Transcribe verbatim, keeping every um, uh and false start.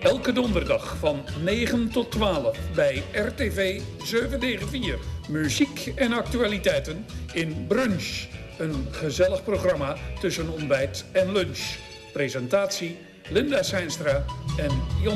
Elke donderdag van negen tot twaalf bij R T V zevenhonderdvier. Muziek en actualiteiten in Brunch. Een gezellig programma tussen ontbijt en lunch. Presentatie Linda Seinstra en Jon.